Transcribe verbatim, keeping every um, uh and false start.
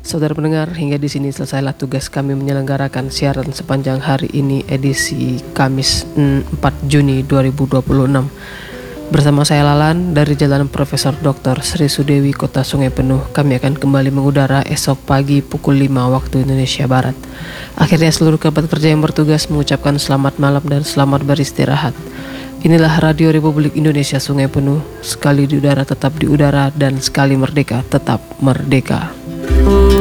Saudara pendengar, hingga di sini selesailah tugas kami menyelenggarakan siaran sepanjang hari ini, edisi Kamis empat Juni dua ribu dua puluh enam. Bersama saya Lalan dari Jalan Profesor Doktor Sri Sudewi, Kota Sungai Penuh. Kami akan kembali mengudara esok pagi pukul lima waktu Indonesia Barat. Akhirnya seluruh kerabat kerja yang bertugas mengucapkan selamat malam dan selamat beristirahat. Inilah Radio Republik Indonesia Sungai Penuh, sekali di udara tetap di udara dan sekali merdeka tetap merdeka.